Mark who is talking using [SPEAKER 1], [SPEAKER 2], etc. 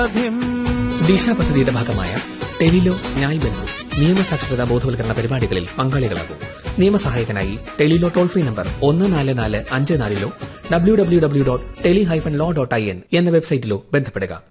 [SPEAKER 1] ദിശ പദ്ധതിയുടെ ഭാഗമായ ടെലിലോ ന്യായ് ബന്ധു നിയമസാക്ഷരതാ ബോധവൽക്കരണ പരിപാടികളിൽ പങ്കാളികളാകും. നിയമസഹായത്തിനായി Tele-Law toll free number 144554 www.teli-law.in എന്ന വെബ്സൈറ്റിലോ ബന്ധപ്പെടുക.